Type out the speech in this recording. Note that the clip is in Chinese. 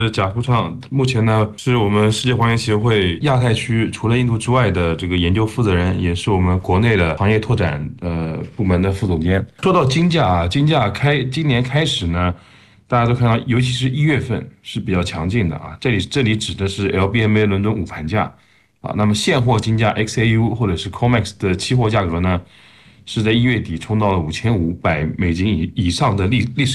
贾书畅，目前呢是我们世界黄金协会亚太区除了印度之外的这个研究负责人，也是我们国内的行业拓展部门的副总监。说到金价啊，金价今年开始呢，大家都看到，尤其是1月份是比较强劲的啊。这里指的是 LBMA 伦敦午盘价啊。那么现货金价 XAU 或者是 COMEX 的期货价格呢，是在1月底冲到了5500美金以上的历史。